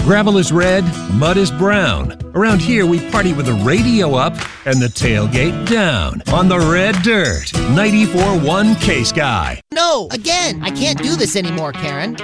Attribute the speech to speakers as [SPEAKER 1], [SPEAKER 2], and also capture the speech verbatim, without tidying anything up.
[SPEAKER 1] Gravel is red, mud is brown. Around here, we party with the radio up and the tailgate down on the red dirt. ninety-four point one K-Sky.
[SPEAKER 2] No, again, I can't do this anymore, Karen.